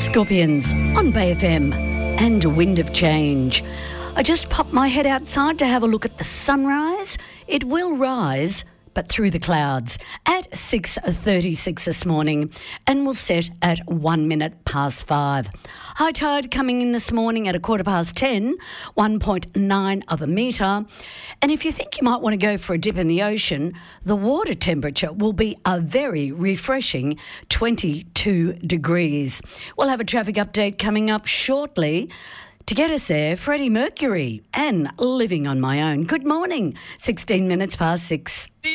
Scorpions on Bay FM and Wind of Change. I just popped my head outside to have a look at the sunrise. It will rise, but through the clouds at 6:36 this morning and will set at 1 minute past 5. High tide coming in this morning at 10:15, 1.9 of a metre. And if you think you might want to go for a dip in the ocean, the water temperature will be a very refreshing 22 degrees. We'll have a traffic update coming up shortly. To get us there, Freddie Mercury and Living on My Own. Good morning, 16 minutes past 6.